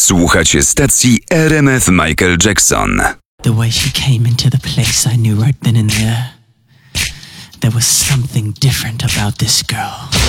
Słuchacie stacji RMF Michael Jackson. The way she came into the place, I knew right then and there. There was something different about this girl.